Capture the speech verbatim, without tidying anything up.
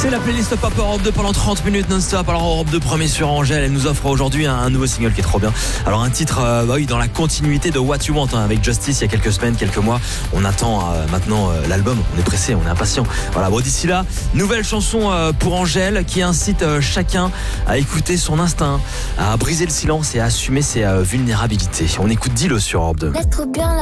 C'est la playlist Pop Europe deux pendant trente minutes non-stop. Alors Europe deux premier sur Angèle, elle nous offre aujourd'hui un, un nouveau single qui est trop bien. Alors un titre euh, bah oui, dans la continuité de What You Want hein, avec Justice il y a quelques semaines, quelques mois. On attend euh, maintenant euh, l'album, on est pressé, on est impatient. Voilà, bon d'ici là, nouvelle chanson euh, pour Angèle qui incite euh, chacun à écouter son instinct, à briser le silence et à assumer ses euh, vulnérabilités. On écoute Dilo sur Europe deux. Laisse trop bien